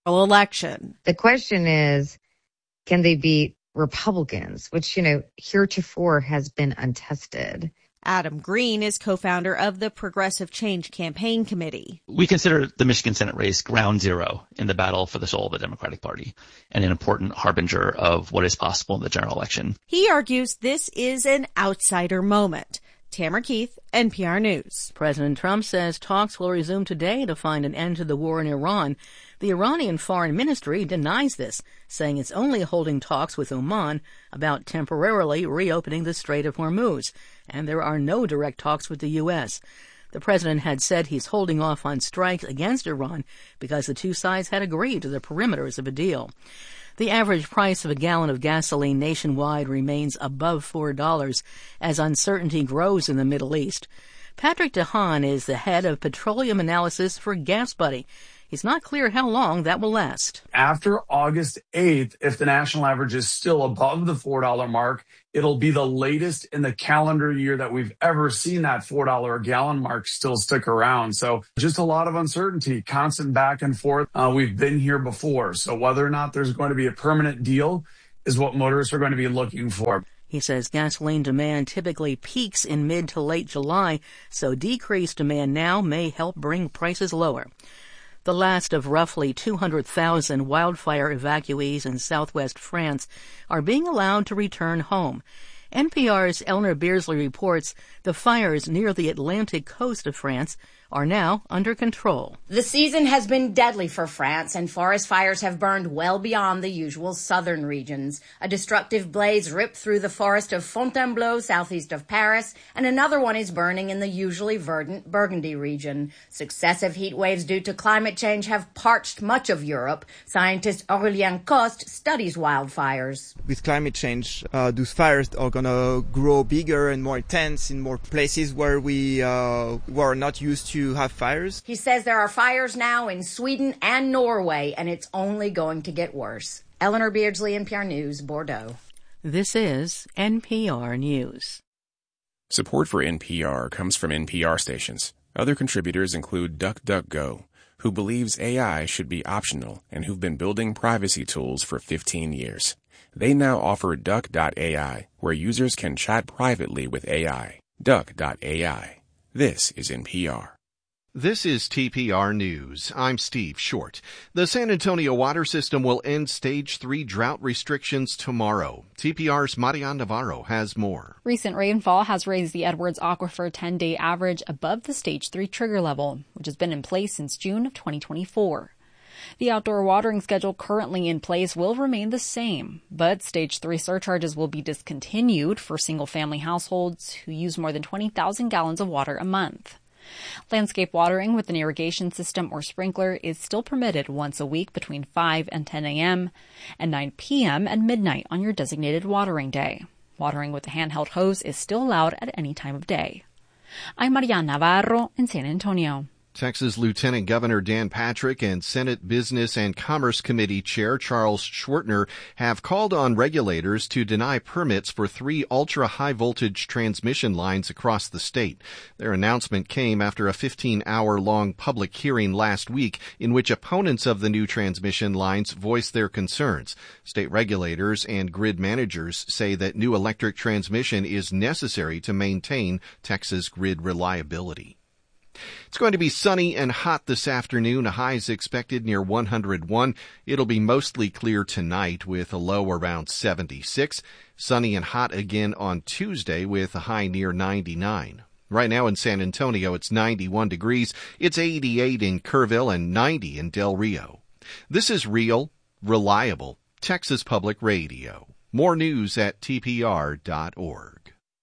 election. The question is, can they beat Republicans, which, heretofore has been untested? Adam Green is co-founder of the Progressive Change Campaign Committee. We consider the Michigan Senate race ground zero in the battle for the soul of the Democratic Party and an important harbinger of what is possible in the general election. He argues this is an outsider moment. Tamara Keith, NPR News. President Trump says talks will resume today to find an end to the war in Iran. The Iranian Foreign Ministry denies this, saying it's only holding talks with Oman about temporarily reopening the Strait of Hormuz, and there are no direct talks with the U.S. The president had said he's holding off on strikes against Iran because the two sides had agreed to the perimeters of a deal. The average price of a gallon of gasoline nationwide remains above $4 as uncertainty grows in the Middle East. Patrick DeHaan is the head of petroleum analysis for GasBuddy. It's not clear how long that will last. After August 8th, if the national average is still above the $4 mark, it'll be the latest in the calendar year that we've ever seen that $4 a gallon mark still stick around. So just a lot of uncertainty, constant back and forth. We've been here before. So whether or not there's going to be a permanent deal is what motorists are going to be looking for. He says gasoline demand typically peaks in mid to late July, so decreased demand now may help bring prices lower. The last of roughly 200,000 wildfire evacuees in southwest France are being allowed to return home. NPR's Eleanor Beardsley reports the fires near the Atlantic coast of France are now under control. The season has been deadly for France, and forest fires have burned well beyond the usual southern regions. A destructive blaze ripped through the forest of Fontainebleau, southeast of Paris, and another one is burning in the usually verdant Burgundy region. Successive heat waves due to climate change have parched much of Europe. Scientist Aurélien Coste studies wildfires. With climate change, those fires are going to grow bigger and more intense in more places where we were not used to have fires. He says there are fires now in Sweden and Norway, and it's only going to get worse. Eleanor Beardsley, NPR News, Bordeaux. This is NPR News. Support for NPR comes from NPR stations. Other contributors include DuckDuckGo, who believes AI should be optional and who've been building privacy tools for 15 years. They now offer Duck.ai, where users can chat privately with AI. Duck.ai. This is NPR. This is TPR News. I'm Steve Short. The San Antonio water system will end Stage 3 drought restrictions tomorrow. TPR's Marian Navarro has more. Recent rainfall has raised the Edwards Aquifer 10-day average above the Stage 3 trigger level, which has been in place since June of 2024. The outdoor watering schedule currently in place will remain the same, but Stage 3 surcharges will be discontinued for single-family households who use more than 20,000 gallons of water a month. Landscape watering with an irrigation system or sprinkler is still permitted once a week between 5 and 10 a.m. and 9 p.m. and midnight on your designated watering day. Watering with a handheld hose is still allowed at any time of day. I'm Marian Navarro in San Antonio. Texas Lieutenant Governor Dan Patrick and Senate Business and Commerce Committee Chair Charles Schwertner have called on regulators to deny permits for 3 ultra-high voltage transmission lines across the state. Their announcement came after a 15-hour-long public hearing last week in which opponents of the new transmission lines voiced their concerns. State regulators and grid managers say that new electric transmission is necessary to maintain Texas grid reliability. It's going to be sunny and hot this afternoon. A high is expected near 101. It'll be mostly clear tonight with a low around 76. Sunny and hot again on Tuesday with a high near 99. Right now in San Antonio, it's 91 degrees. It's 88 in Kerrville and 90 in Del Rio. This is real, reliable Texas Public Radio. More news at tpr.org.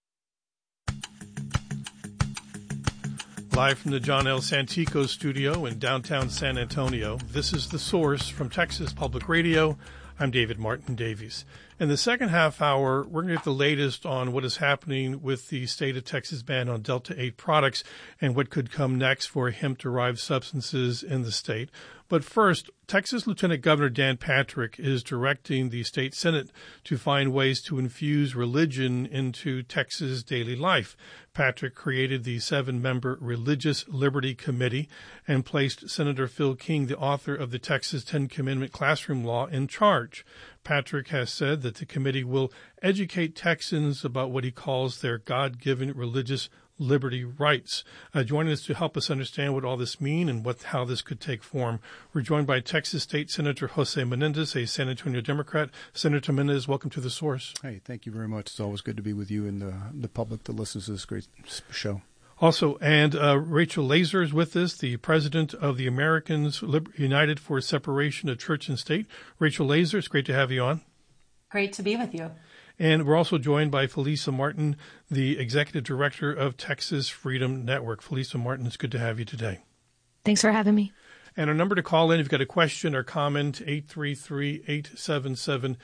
Live from the John L. Santico studio in downtown San Antonio, this is The Source from Texas Public Radio. I'm David Martin Davies. In the second half hour, we're going to get the latest on what is happening with the state of Texas ban on Delta-8 products and what could come next for hemp-derived substances in the state. But first, Texas Lieutenant Governor Dan Patrick is directing the state Senate to find ways to infuse religion into Texas daily life. Patrick created the 7-member Religious Liberty Committee and placed Senator Phil King, the author of the Texas 10 Commandment classroom law, in charge. Patrick has said that the committee will educate Texans about what he calls their God-given religious liberty rights. Joining us to help us understand what all this means and how this could take form, we're joined by Texas State Senator Jose Menendez, a San Antonio Democrat. Senator Menendez, welcome to The Source. Hey, thank you very much. It's always good to be with you and the public that listens to this great show. Also, and Rachel Laser is with us, the president of the Americans United for Separation of Church and State. Rachel Laser, it's great to have you on. Great to be with you. And we're also joined by Felisa Martin, the executive director of Texas Freedom Network. Felisa Martin, it's good to have you today. Thanks for having me. And our number to call in, if you've got a question or comment, 833-877-8255,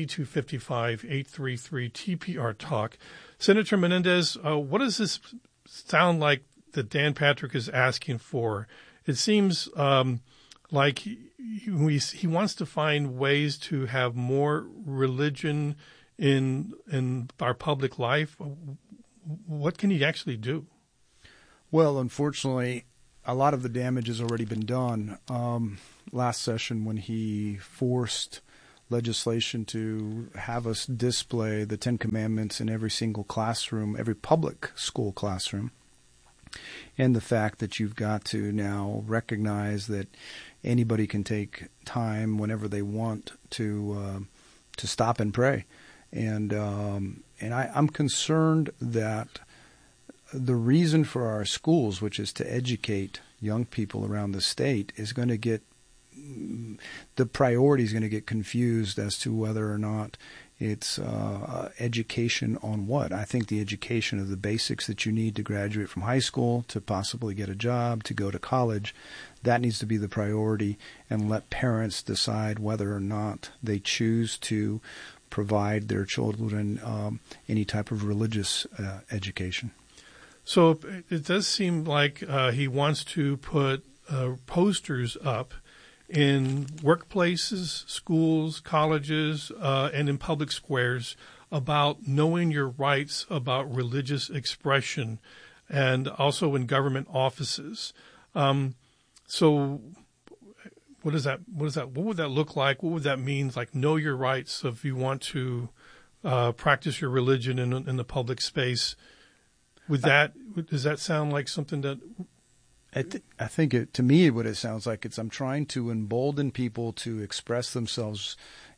833-TPR-TALK. Senator Menendez, what does this sound like that Dan Patrick is asking for? It seems like he wants to find ways to have more religion in our public life. What can he actually do? Well, unfortunately, a lot of the damage has already been done. Last session, when he forced legislation to have us display the 10 Commandments in every single classroom, every public school classroom, and the fact that you've got to now recognize that anybody can take time whenever they want to stop and pray. And I'm concerned that the reason for our schools, which is to educate young people around the state, is going to get the priority is going to get confused as to whether or not it's education on what. I think the education of the basics that you need to graduate from high school, to possibly get a job, to go to college, that needs to be the priority, and let parents decide whether or not they choose to provide their children any type of religious education. So it does seem like he wants to put posters up in workplaces, schools, colleges, and in public squares about knowing your rights about religious expression, and also in government offices. So what would that look like? What would that mean? Like, know your rights if you want to practice your religion in the public space. Does that sound like something that? I think to me, what it sounds like I'm trying to embolden people to express themselves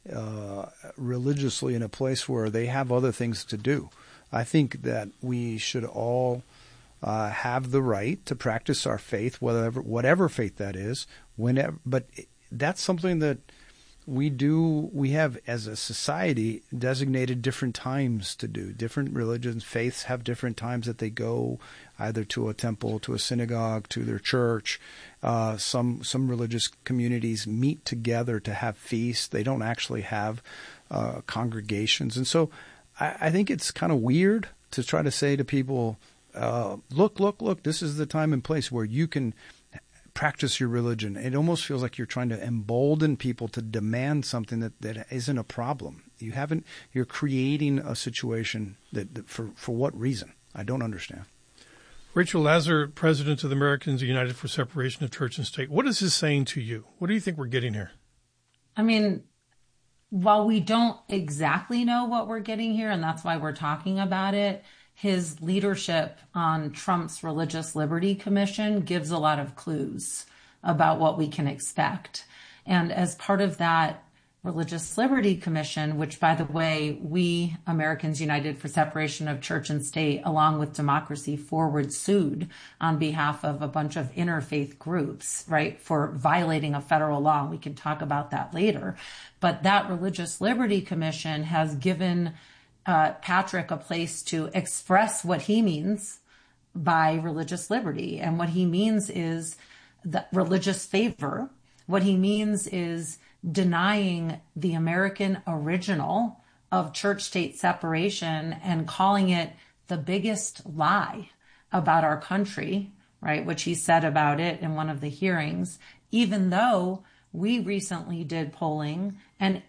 religiously in a place where they have other things to do. I think that we should all have the right to practice our faith, whatever faith that is, whenever. But that's something that we do. We have, as a society, designated different times to do. Different religions, faiths have different times that they go, either to a temple, to a synagogue, to their church. Some religious communities meet together to have feasts. They don't actually have congregations. And so I think it's kind of weird to try to say to people, look, this is the time and place where you can practice your religion. It almost feels like you're trying to embolden people to demand something that isn't a problem. You're creating a situation that for what reason? I don't understand. Rachel Laser, president of the Americans United for Separation of Church and State. What is this saying to you? What do you think we're getting here? I mean, while we don't exactly know what we're getting here, and that's why we're talking about it, his leadership on Trump's Religious Liberty Commission gives a lot of clues about what we can expect. And as part of that Religious Liberty Commission, which, by the way, we, Americans United for Separation of Church and State, along with Democracy Forward, sued on behalf of a bunch of interfaith groups, right, for violating a federal law. We can talk about that later. But that Religious Liberty Commission has given Patrick a place to express what he means by religious liberty. And what he means is the religious favor. What he means is denying the American original of church-state separation and calling it the biggest lie about our country, right, which he said about it in one of the hearings, even though we recently did polling and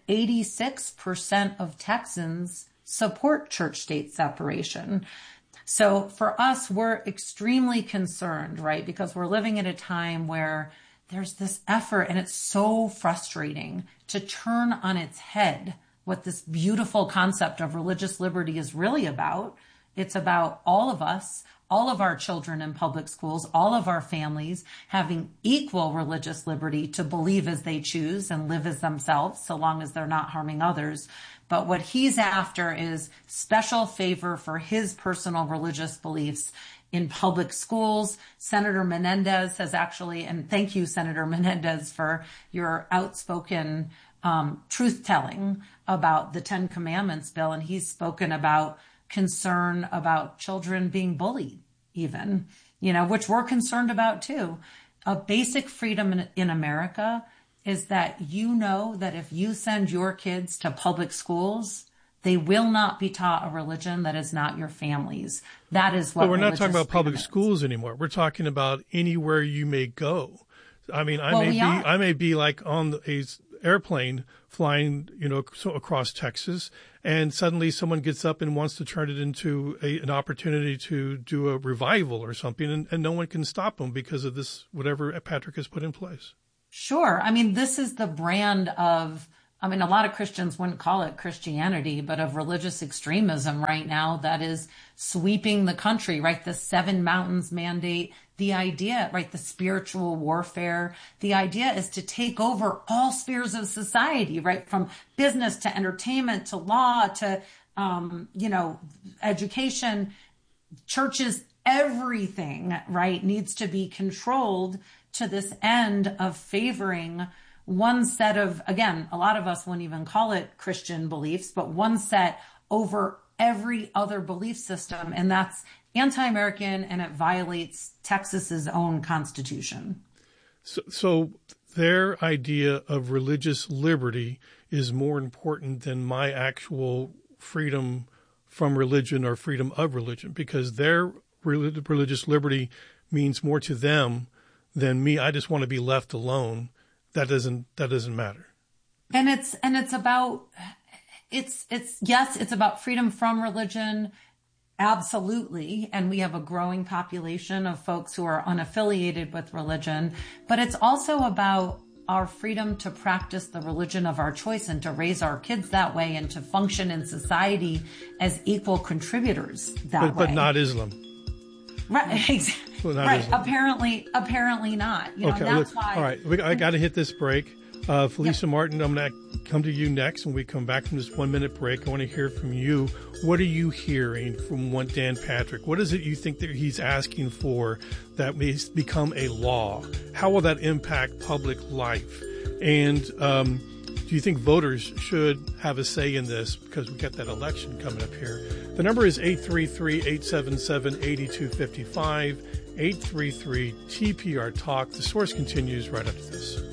86% of Texans support church-state separation. So for us, we're extremely concerned, right, because we're living at a time where there's this effort, and it's so frustrating, to turn on its head what this beautiful concept of religious liberty is really about. It's about all of us, all of our children in public schools, all of our families having equal religious liberty to believe as they choose and live as themselves, so long as they're not harming others. But what he's after is special favor for his personal religious beliefs in public schools. Senator Menendez has actually, and thank you, Senator Menendez, for your outspoken truth-telling about the Ten Commandments bill. And he's spoken about concern about children being bullied even, which we're concerned about too. A basic freedom in America is that that if you send your kids to public schools, they will not be taught a religion that is not your family's. That is what. But we're not talking about public schools anymore. We're talking about anywhere you may go. I mean, I may be like on a airplane flying, across Texas, and suddenly someone gets up and wants to turn it into an opportunity to do a revival or something, and no one can stop them because of this, whatever Patrick has put in place. Sure. I mean, this is the brand of, a lot of Christians wouldn't call it Christianity, but of religious extremism right now that is sweeping the country, right? The 7 Mountains mandate, the idea, right? The spiritual warfare. The idea is to take over all spheres of society, right? From business to entertainment to law to, education, churches, everything, right, needs to be controlled to this end of favoring one set of, again, a lot of us wouldn't even call it Christian beliefs, but one set over every other belief system. And that's anti-American, and it violates Texas's own constitution. So their idea of religious liberty is more important than my actual freedom from religion or freedom of religion, because their religious liberty means more to them than me. I just want to be left alone. That doesn't matter. And it's about, it's about freedom from religion. Absolutely. And we have a growing population of folks who are unaffiliated with religion, but it's also about our freedom to practice the religion of our choice and to raise our kids that way and to function in society as equal contributors that way. But not Islam. Right. Well, right. Islam. Apparently not. Okay. That's why. All right. I got to hit this break. Felicia Martin, I'm going to come to you next. When we come back from this 1-minute break, I want to hear from you. What are you hearing from Dan Patrick? What is it you think that he's asking for that may become a law? How will that impact public life? And do you think voters should have a say in this, because we got that election coming up here? The number is 833-877-8255, 833-TPR-TALK. The Source continues right after this.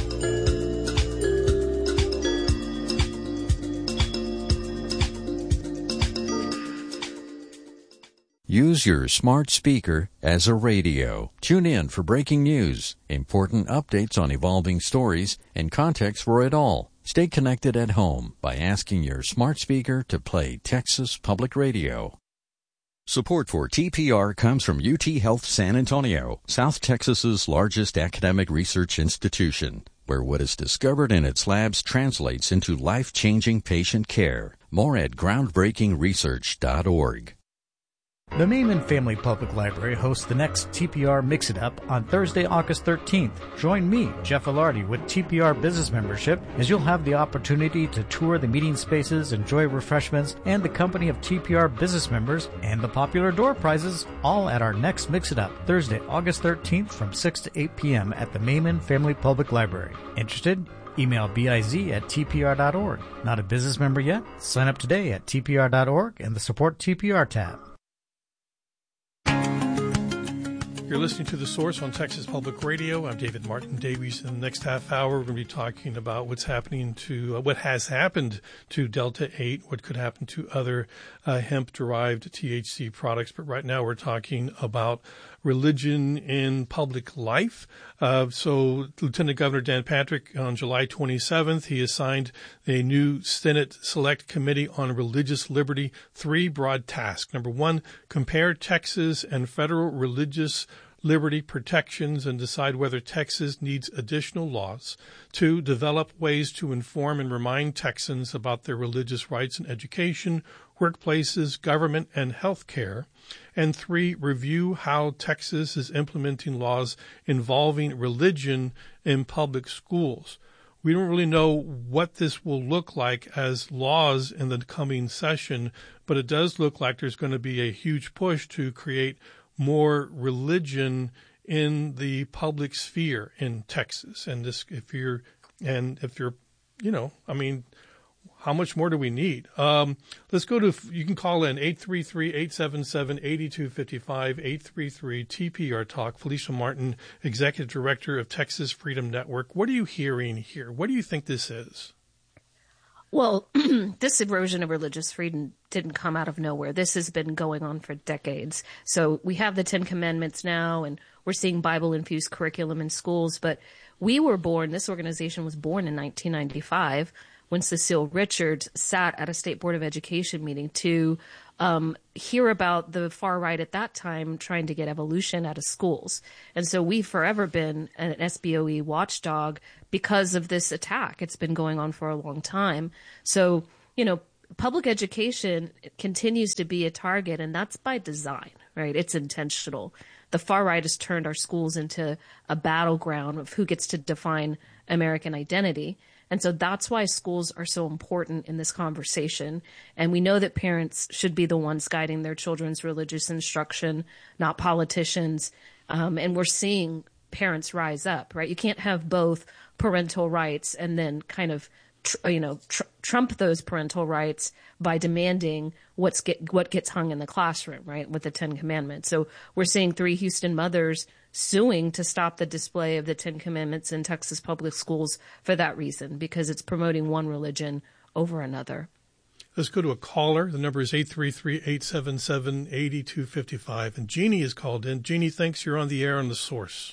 Use your smart speaker as a radio. Tune in for breaking news, important updates on evolving stories, and context for it all. Stay connected at home by asking your smart speaker to play Texas Public Radio. Support for TPR comes from UT Health San Antonio, South Texas's largest academic research institution, where what is discovered in its labs translates into life-changing patient care. More at groundbreakingresearch.org. The Maiman Family Public Library hosts the next TPR Mix It Up on Thursday, August 13th. Join me, Jeff Ilardi, with TPR Business Membership, as you'll have the opportunity to tour the meeting spaces, enjoy refreshments, and the company of TPR business members, and the popular door prizes, all at our next Mix It Up, Thursday, August 13th from 6 to 8 p.m. at the Maiman Family Public Library. Interested? Email biz@tpr.org. Not a business member yet? Sign up today at tpr.org and the Support TPR tab. You're listening to The Source on Texas Public Radio. I'm David Martin Davies. In the next half hour, we're going to be talking about what's happening to what has happened to Delta 8, what could happen to other hemp-derived THC products. But right now, we're talking about religion in public life. So Lieutenant Governor Dan Patrick, on July 27th, he assigned a new Senate Select Committee on Religious Liberty 3 broad tasks. Number 1, compare Texas and federal religious liberty protections and decide whether Texas needs additional laws. 2, develop ways to inform and remind Texans about their religious rights in education, workplaces, government, and health care. And 3, review how Texas is implementing laws involving religion in public schools. We don't really know what this will look like as laws in the coming session, but it does look like there's going to be a huge push to create more religion in the public sphere in Texas. And this, if you're, how much more do we need? Let's go to, you can call in 833-877-8255, 833-TPR Talk. Felicia Martin, Executive Director of Texas Freedom Network. What are you hearing here? What do you think this is? Well, this erosion of religious freedom didn't come out of nowhere. This has been going on for decades. So we have the 10 Commandments now, and we're seeing Bible-infused curriculum in schools. But this organization was born in 1995 when Cecile Richards sat at a State Board of Education meeting to hear about the far right at that time trying to get evolution out of schools. And so we've forever been an SBOE watchdog because of this attack. It's been going on for a long time. So, public education continues to be a target, and that's by design, right? It's intentional. The far right has turned our schools into a battleground of who gets to define American identity. And so that's why schools are so important in this conversation. And we know that parents should be the ones guiding their children's religious instruction, not politicians. And we're seeing parents rise up, right? You can't have both parental rights and then kind of, trump those parental rights by demanding what gets hung in the classroom, right, with the 10 Commandments. So we're seeing 3 Houston mothers suing to stop the display of the 10 Commandments in Texas public schools for that reason, because it's promoting one religion over another. Let's go to a caller. The number is 833-877-8255. And Jeannie is called in. Jeannie, thanks. You're on the air on The Source.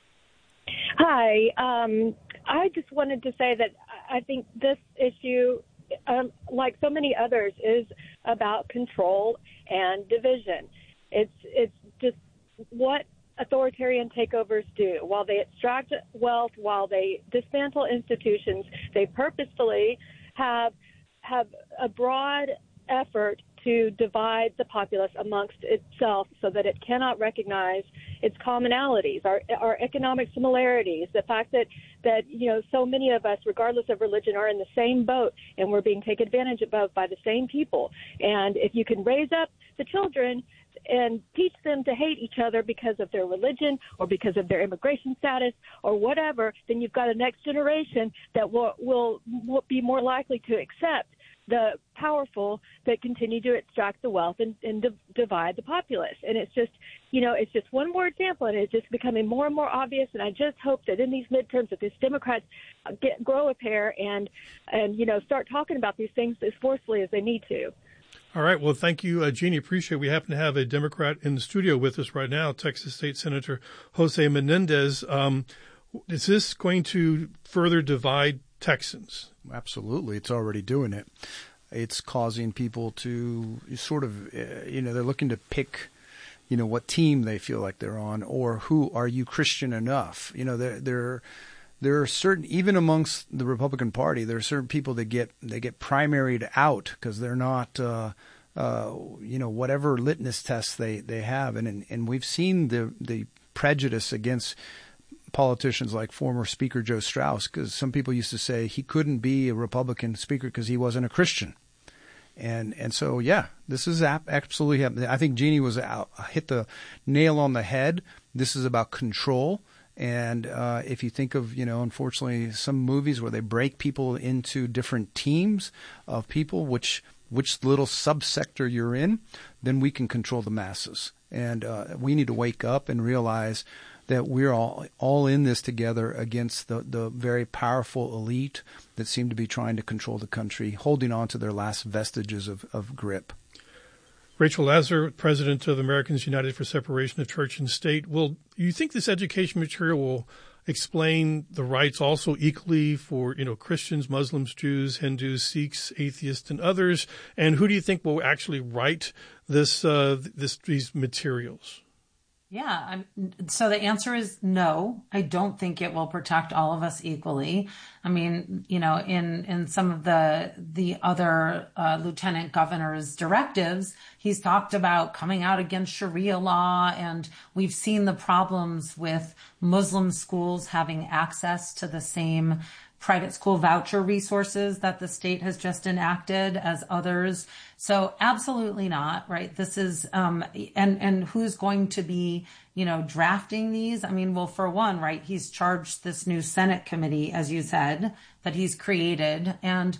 Hi. I just wanted to say that I think this issue, like so many others, is about control and division. It's just what authoritarian takeovers do. While they extract wealth, while they dismantle institutions, they purposefully have a broad effort to divide the populace amongst itself so that it cannot recognize its commonalities, our economic similarities, the fact that so many of us, regardless of religion, are in the same boat and we're being taken advantage of by the same people. And if you can raise up the children and teach them to hate each other because of their religion or because of their immigration status or whatever, then you've got a next generation that will be more likely to accept the powerful that continue to extract the wealth and divide the populace. And it's just, it's just one more example, and it's just becoming more and more obvious. And I just hope that in these midterms that these Democrats grow a pair and start talking about these things as forcefully as they need to. All right. Well, thank you, Jeannie. Appreciate it. We happen to have a Democrat in the studio with us right now, Texas State Senator Jose Menendez. Is this going to further divide Texans? Absolutely. It's already doing it. It's causing people to sort of, they're looking to pick, what team they feel like they're on, or who are you Christian enough? There are certain, even amongst the Republican Party, there are certain people that get primaried out because they're not, whatever litmus tests they have, and we've seen the prejudice against politicians like former Speaker Joe Strauss, because some people used to say he couldn't be a Republican speaker because he wasn't a Christian. And so, yeah, this is absolutely happening. I think Jeannie hit the nail on the head. This is about control. And if you think of, unfortunately, some movies where they break people into different teams of people, which little subsector you're in, then we can control the masses. And we need to wake up and realize that we're all in this together against the very powerful elite that seem to be trying to control the country, holding on to their last vestiges of grip. Rachel Lazar, president of Americans United for Separation of Church and State. Will you think this education material will explain the rights also equally for, Christians, Muslims, Jews, Hindus, Sikhs, atheists, and others? And who do you think will actually write these materials? Yeah. So the answer is no. I don't think it will protect all of us equally. I mean, in some of the other lieutenant governor's directives, he's talked about coming out against Sharia law, and we've seen the problems with Muslim schools having access to the same private school voucher resources that the state has just enacted as others. So absolutely not, right? This is, and who's going to be, drafting these? I mean, well, for one, right, he's charged this new Senate committee, as you said, that he's created. And,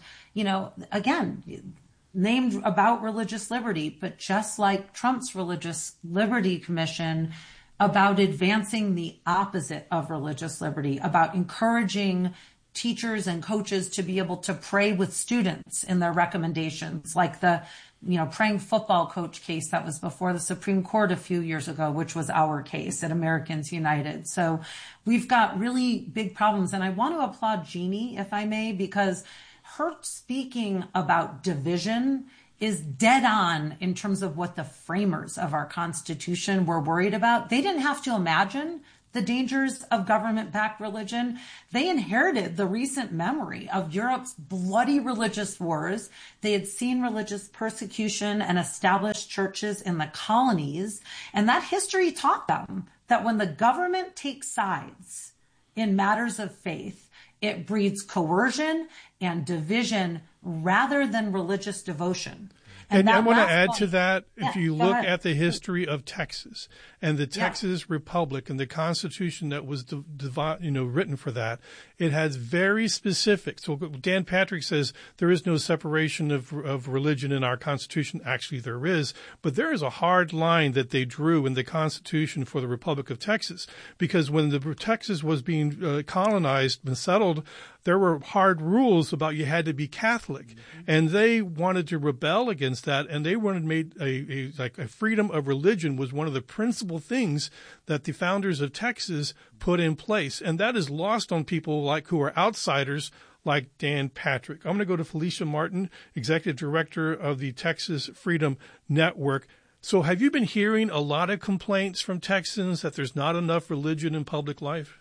again, named about religious liberty, but just like Trump's Religious Liberty Commission, about advancing the opposite of religious liberty, about encouraging teachers and coaches to be able to pray with students in their recommendations, like the, praying football coach case that was before the Supreme Court a few years ago, which was our case at Americans United. So we've got really big problems. And I want to applaud Jeannie, if I may, because her speaking about division is dead on in terms of what the framers of our Constitution were worried about. They didn't have to imagine the dangers of government-backed religion. They inherited the recent memory of Europe's bloody religious wars. They had seen religious persecution and established churches in the colonies. And that history taught them that when the government takes sides in matters of faith, it breeds coercion and division rather than religious devotion. And I want to add to that, if you look at the history of Texas and the Texas Republic and the Constitution that was written for that, it has very specific. So Dan Patrick says there is no separation of religion in our Constitution. Actually, there is. But there is a hard line that they drew in the Constitution for the Republic of Texas, because when the Texas was being colonized and settled, there were hard rules about you had to be Catholic, and they wanted to rebel against that, and they wanted made a freedom of religion was one of the principal things that the founders of Texas put in place, and that is lost on people who are outsiders like Dan Patrick. I'm going to go to Felicia Martin, Executive Director of the Texas Freedom Network. So have you been hearing a lot of complaints from Texans that there's not enough religion in public life?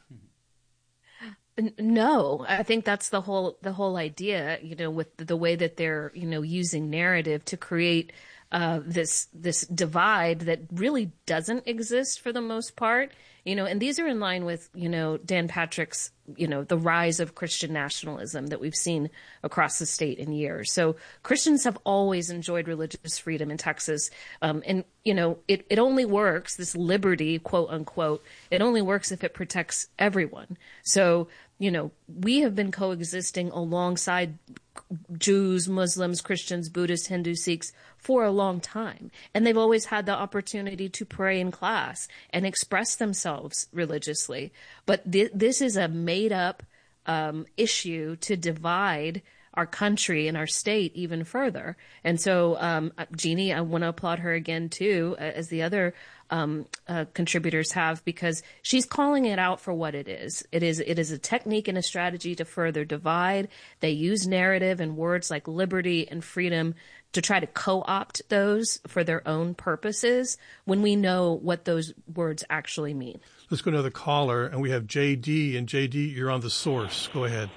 No, I think that's the whole idea, with the way that they're, using narrative to create this divide that really doesn't exist for the most part, and these are in line with, Dan Patrick's, the rise of Christian nationalism that we've seen across the state in years. So Christians have always enjoyed religious freedom in Texas. And, it only works, this liberty, quote unquote, it only works if it protects everyone. So, we have been coexisting alongside Jews, Muslims, Christians, Buddhists, Hindus, Sikhs for a long time. And they've always had the opportunity to pray in class and express themselves religiously. But this is a made up issue to divide our country and our state even further. And so, Jeannie, I want to applaud her again, too, as the other contributors have, because she's calling it out for what it is. It is a technique and a strategy to further divide. They use narrative and words like liberty and freedom to try to co-opt those for their own purposes when we know what those words actually mean. Let's go to another caller, and we have JD. And JD, you're on The Source. Go ahead.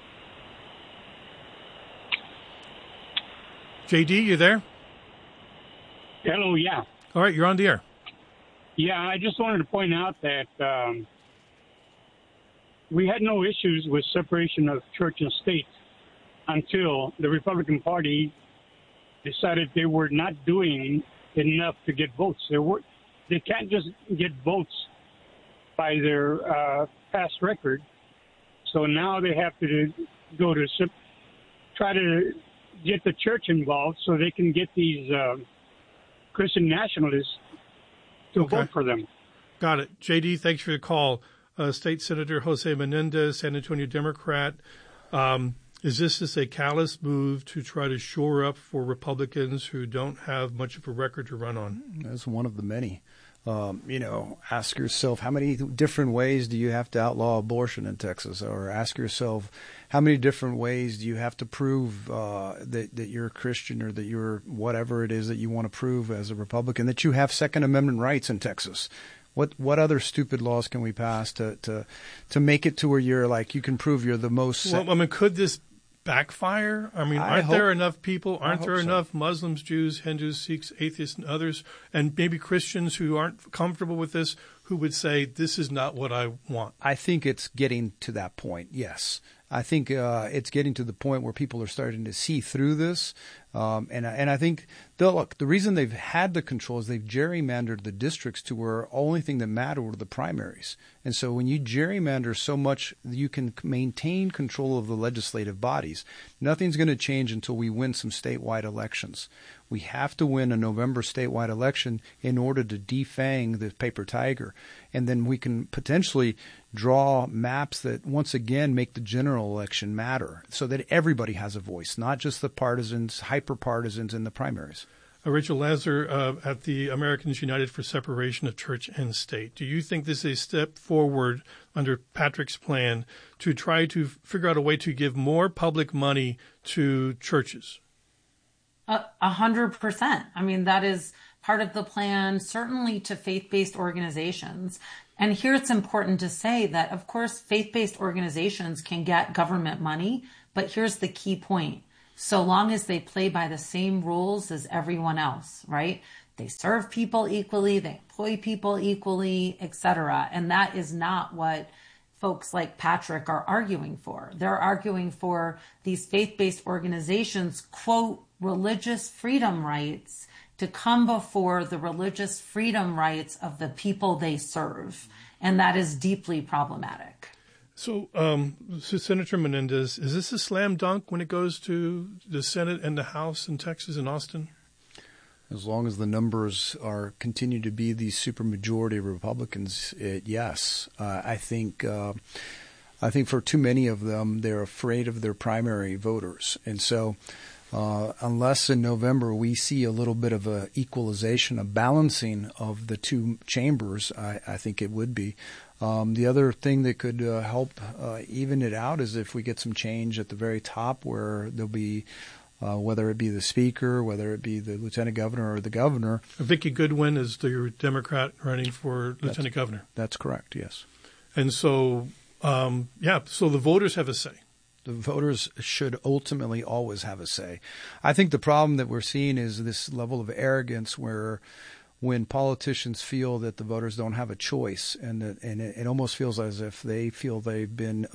JD, you there? Hello, yeah. All right, you're on the air. Yeah, I just wanted to point out that we had no issues with separation of church and state until the Republican Party decided they were not doing enough to get votes. They can't just get votes by their past record. So now they have to go to try to get the church involved so they can get these Christian nationalists to vote for them. Got it. JD, thanks for your call. State Senator Jose Menendez, San Antonio Democrat. Is this just a callous move to try to shore up for Republicans who don't have much of a record to run on? That's one of the many. Ask yourself, how many different ways do you have to outlaw abortion in Texas? Or ask yourself, how many different ways do you have to prove that you're a Christian or that you're whatever it is that you want to prove as a Republican, that you have Second Amendment rights in Texas? What other stupid laws can we pass to make it to where you're like, you can prove you're the most... Well, I mean, could this backfire? I mean, aren't there enough people? Aren't there enough Muslims, Jews, Hindus, Sikhs, atheists, and others, and maybe Christians who aren't comfortable with this, who would say, this is not what I want? I think it's getting to that point, yes. I think it's getting to the point where people are starting to see through this. And I think, the reason they've had the control is they've gerrymandered the districts to where only thing that mattered were the primaries. And so when you gerrymander so much, you can maintain control of the legislative bodies. Nothing's going to change until we win some statewide elections. We have to win a November statewide election in order to defang the paper tiger. And then we can potentially draw maps that once again make the general election matter so that everybody has a voice, not just the partisans, hyper-partisans in the primaries. Rachel Lazar at the Americans United for Separation of Church and State. Do you think this is a step forward under Patrick's plan to try to figure out a way to give more public money to churches? 100%. I mean, that is part of the plan, certainly to faith-based organizations. And here it's important to say that, of course, faith-based organizations can get government money, but here's the key point. So long as they play by the same rules as everyone else, right? They serve people equally, they employ people equally, etc. And that is not what folks like Patrick are arguing for. They're arguing for these faith-based organizations, quote, religious freedom rights to come before the religious freedom rights of the people they serve. And that is deeply problematic. So, Senator Menendez, is this a slam dunk when it goes to the Senate and the House in Texas and Austin? As long as the numbers continue to be the supermajority of Republicans, yes. I think for too many of them, they're afraid of their primary voters. And so unless in November we see a little bit of a equalization, a balancing of the two chambers, I think it would be. The other thing that could help even it out is if we get some change at the very top where there'll be whether it be the speaker, whether it be the lieutenant governor or the governor. Vicki Goodwin is the Democrat running for lieutenant governor. That's correct, yes. And so, so the voters have a say. The voters should ultimately always have a say. I think the problem that we're seeing is this level of arrogance where when politicians feel that the voters don't have a choice, and it almost feels as if they feel they've been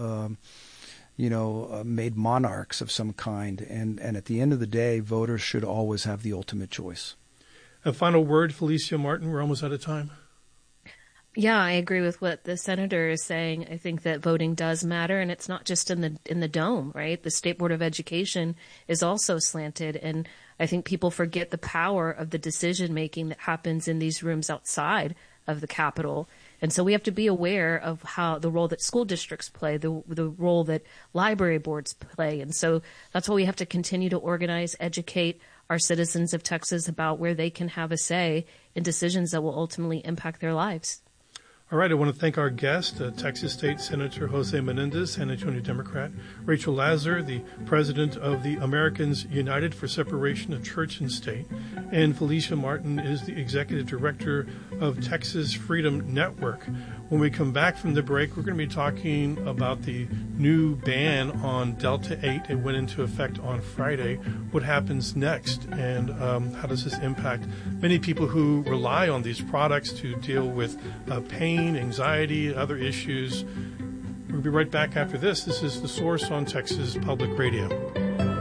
made monarchs of some kind. And at the end of the day, voters should always have the ultimate choice. A final word, Felicia Martin. We're almost out of time. Yeah, I agree with what the senator is saying. I think that voting does matter, and it's not just in the dome, right? The State Board of Education is also slanted, and I think people forget the power of the decision making that happens in these rooms outside of the Capitol. And so we have to be aware of how the role that school districts play, the role that library boards play. And so that's why we have to continue to organize, educate our citizens of Texas about where they can have a say in decisions that will ultimately impact their lives. All right, I want to thank our guest, Texas State Senator Jose Menendez, San Antonio Democrat, Rachel Lazar, the president of the Americans United for Separation of Church and State, and Felicia Martin is the executive director of Texas Freedom Network. When we come back from the break, we're going to be talking about the new ban on Delta 8. It went into effect on Friday. What happens next, and how does this impact many people who rely on these products to deal with pain, anxiety, other issues? We'll be right back after this. This is The Source on Texas Public Radio.